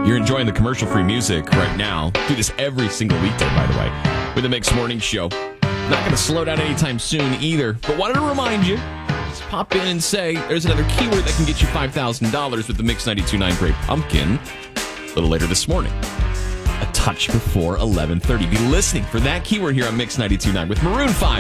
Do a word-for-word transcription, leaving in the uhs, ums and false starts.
You're enjoying the commercial-free music right now. Do this every single weekday, by the way, with the Mix Morning Show. Not going to slow down anytime soon either, but wanted to remind you, just pop in and say there's another keyword that can get you five thousand dollars with the Mix ninety-two point nine Great Pumpkin a little later this morning. A touch before eleven thirty. Be listening for that keyword here on Mix ninety-two point nine with Maroon five.